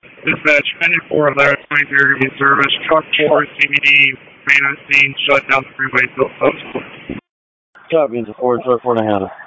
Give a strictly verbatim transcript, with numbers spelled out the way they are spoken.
Dispatch, ninety-four eleven twenty-three to be service. Truck four, C B D, main scene, shut down the freeway, built post. Copy, four, truck four, and a handle.